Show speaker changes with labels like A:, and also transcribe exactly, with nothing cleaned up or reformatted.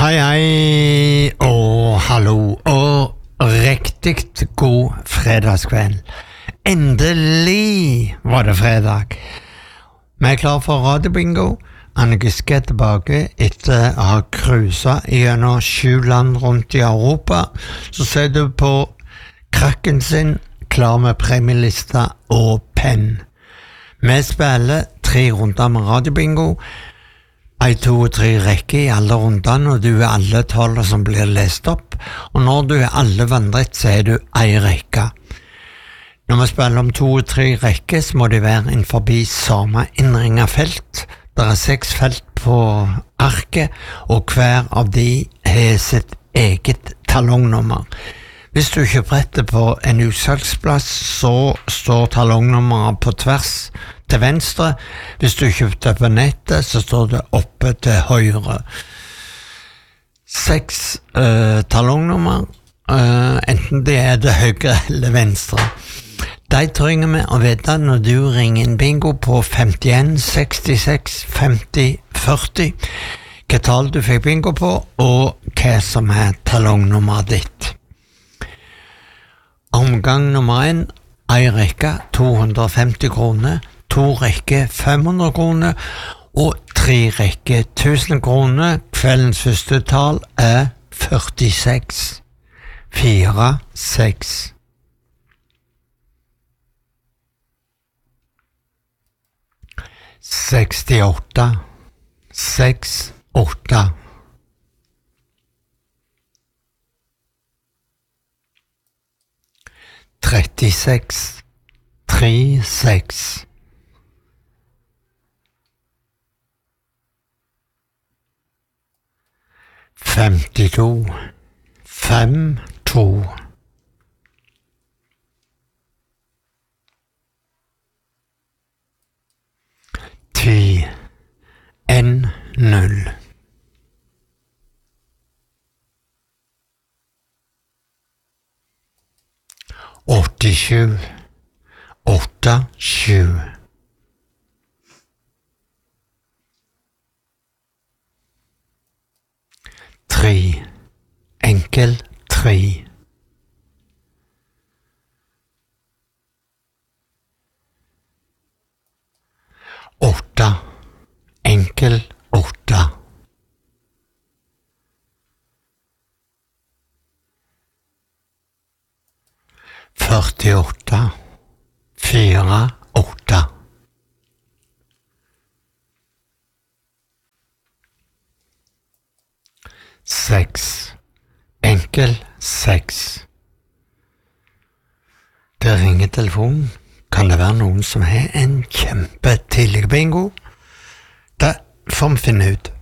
A: Hei, hei, og hallo, og riktigt god fredagskveld. Endelig var det fredag. Vi er klar for radiobingo. Anne Giske er tilbake etter å ha cruiset gjennom sju land rundt i Europa. Så ser du på krakken sin, klar med premielista og penn. Vi spiller tre runder med radiobingo. Ei, to og tre rekker i alle rundene, og du er alle tolv som blir lest opp. Og når du er alle vandret, så er du ei rekke. Når vi spiller om to og tre rekker, så må det være inn forbi samme innringet felt. Det er seks felt på arket, og hver av de har sitt eget talongnummer. Hvis du kjøper etter på en utsalgsplass, så står talongnummeret på tvers til venstre. Hvis du kjøpte på nettet, så står det oppe til høyre. Seks uh, talongnummer, uh, enten det er det høyre eller venstre. De trenger vi å vite når du ringer en bingo på femtien sekstiseks femti førti. Hva tall du fikk bingo på, og hva som er talongnummeret ditt. Omgang nummer en, ei rekke to hundre og femti kroner, to rekke fem hundre kroner og tre rekke tusen kroner. Kveldens første tall er førtiseks. Fire, seks. Sekstiåtte. Seks, åtte. Trettiseks. Tre, seks. Femtito. Fem, to. Ti. En, null. Åttisju. Åtte, sju. Tre. Enkel, tre. Åtte. Enkel, åtte. Førtiåtte. Fire, åtte. Seks. Enkel, seks. Det ringer telefonen. Kan det være noen som har en kjempetidlig bingo? Det får vi finne ut.